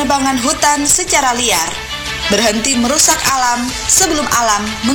penebangan hutan secara liar, berhenti merusak alam sebelum alam